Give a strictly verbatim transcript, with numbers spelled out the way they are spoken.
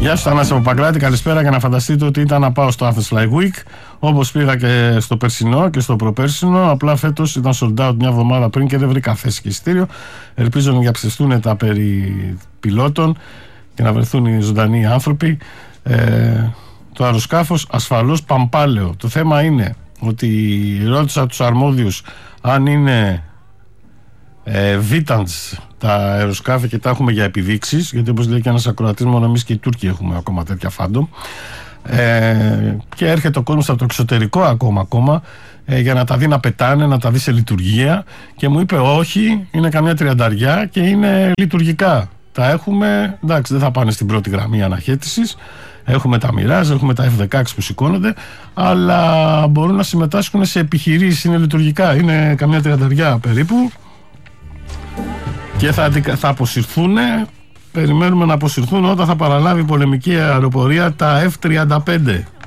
Γεια σου, Θανάση από Παγκράτη, καλησπέρα. Για να φανταστείτε ότι ήταν να πάω στο Athens Fly Week, όπως πήγα και στο περσινό και στο προπέρσινο. Απλά φέτος ήταν sold out μια εβδομάδα πριν και δεν βρήκα θέση και εισιτήριο. Ελπίζω να διαψευστούν τα περί πιλότων και να βρεθούν οι ζωντανοί άνθρωποι. Ε, το αεροσκάφος ασφαλώς παμπάλαιο. Το θέμα είναι ότι ρώτησα τους αρμόδιους αν είναι ε, Vitans τα αεροσκάφη και τα έχουμε για επιδείξεις, γιατί όπως λέει και ένας ακροατής, μόνο εμείς και οι Τούρκοι έχουμε ακόμα τέτοια Phantom, ε, και έρχεται ο κόσμος από το εξωτερικό ακόμα, ακόμα ε, για να τα δει να πετάνε, να τα δει σε λειτουργία, και μου είπε όχι, είναι καμιά τριανταριά και είναι λειτουργικά. Τα έχουμε, εντάξει, δεν θα πάνε στην πρώτη γραμμή αναχέτησης. Έχουμε τα Mirage, έχουμε τα εφ δεκαέξι που σηκώνονται, αλλά μπορούν να συμμετάσχουν σε επιχειρήσεις, είναι λειτουργικά. Είναι καμιά τριανταριά περίπου και θα, θα αποσυρθούν. Περιμένουμε να αποσυρθούν όταν θα παραλάβει η πολεμική αεροπορία τα εφ τριάντα πέντε.